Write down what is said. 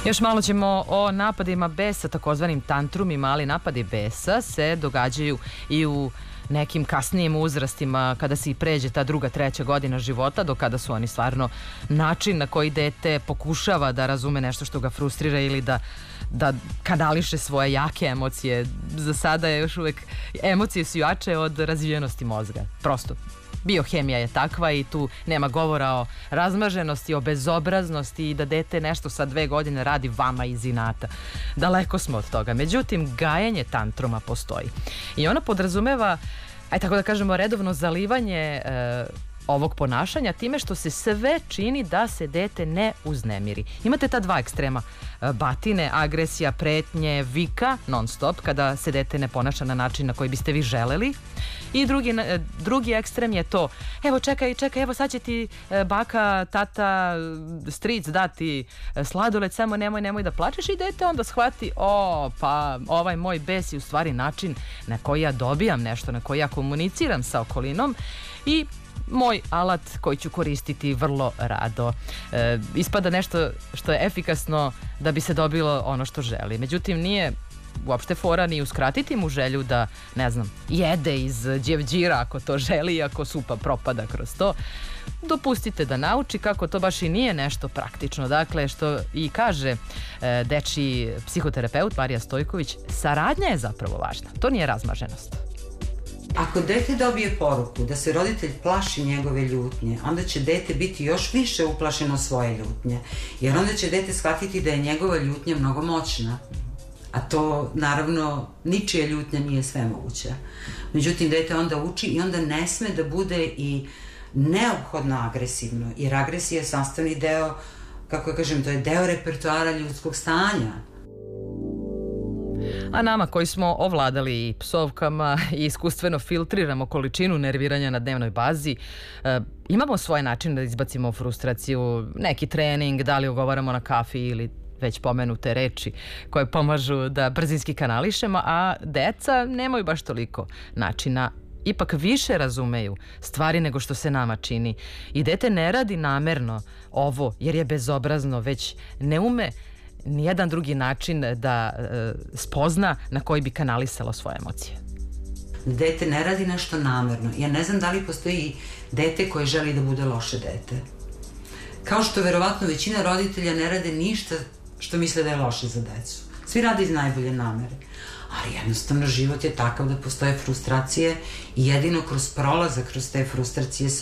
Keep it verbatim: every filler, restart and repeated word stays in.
Još malo ćemo o napadima besa, takozvanim tantrumima, ali napadi besa se događaju i u nekim kasnijim uzrastima kada se i pređe ta druga, treća godina života, do kada su oni stvarno način na koji dete pokušava da razume nešto što ga frustrira ili da da kanališe svoje jake emocije. Za sada je još uvek emocije su jače od razvijenosti mozga. Prosto biohemija je takva i tu nema govora o razmaženosti, o bezobraznosti i da dete nešto sa dve godine radi vama iz inata. Daleko smo od toga. Međutim, gajenje tantruma postoji. I ona podrazumeva, aj tako da kažemo, redovno zalivanje e, ovog ponašanja time što se sve čini da se dete ne uznemiri. Imate ta dva ekstrema, batine, agresija, pretnje, vika non stop kada se dete ne ponaša na način na koji biste vi želeli, i drugi, drugi ekstrem je to, evo čekaj, čekaj, evo sad će ti baka, tata, stric dati sladoled, samo nemoj, nemoj da plačeš, i dete onda shvati, o, pa ovaj moj bes je u stvari način na koji ja dobijam nešto, na koji ja komuniciram sa okolinom i moj alat koji ću koristiti vrlo rado. E, ispada nešto što je efikasno da bi se dobilo ono što želi. Međutim, nije uopšte fora ni uskratiti mu želju da, ne znam, jede iz đevđira ako to želi, ako supa propada kroz to. Dopustite da nauči, kako to baš i nije nešto praktično. Dakle, što i kaže e, dečiji psihoterapeut Marija Stojković, saradnja je zapravo važna. To nije razmaženost. Ako dete dobije poruku da se roditelj plaši njegove ljutnje, onda će dete biti još više uplašeno svoje ljutnje, jer onda će dete shvatiti da je njegova ljutnja mnogo moćna, a to naravno ničija ljutnja nije svemoguća. Međutim, dete onda uči i onda ne sme da bude i neophodno agresivno, jer agresija je sastavni deo, kako ja kažem, to je deo repertoara ljudskog stanja. A nama koji smo ovladali i psovkama i iskustveno filtriramo količinu nerviranja na dnevnoj bazi, e, imamo svoj način da izbacimo frustraciju, neki trening, da li ogovaramo na kafi ili već pomenute reči koje pomažu da brzinski kanališemo, a deca nemaju baš toliko načina. Ipak više razumeju stvari nego što se nama čini. I dete ne radi namerno ovo jer je bezobrazno, već ne ume nijedan drugi način da e, spozna na koji bi kanalisalo svoje emocije. Dete ne radi nešto namerno. Ja ne znam da li postoji dete koje želi da bude loše dete. Kao što verovatno većina roditelja ne rade ništa što misle da je loše za decu. Svi rade iz najbolje namere. Ali jednostavno život je takav da postoje frustracije i jedino kroz prolazak kroz te frustracije se